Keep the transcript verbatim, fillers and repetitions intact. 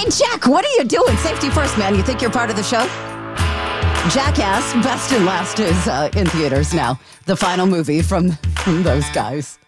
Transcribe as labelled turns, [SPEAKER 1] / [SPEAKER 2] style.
[SPEAKER 1] Jack, what are you doing? Safety first, man. You think you're part of the show? Jackass, Best and Last is uh, in theaters now. The final movie from, from those guys.